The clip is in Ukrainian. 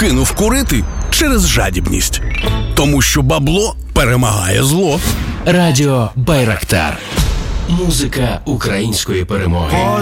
кинув курити через жадібність. Тому що бабло перемагає зло. Радіо Байрактар. Музика української перемоги.